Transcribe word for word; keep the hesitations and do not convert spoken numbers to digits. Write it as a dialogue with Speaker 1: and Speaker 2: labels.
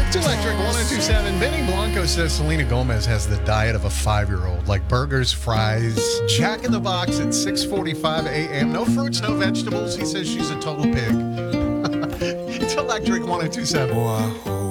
Speaker 1: It's Electric one oh two seven. Benny Blanco says Selena Gomez has the diet of a five-year-old, like burgers, fries, Jack in the Box at six forty-five a.m. No fruits, no vegetables. He says she's a total pig. It's Electric one oh two seven.
Speaker 2: Oh, I hope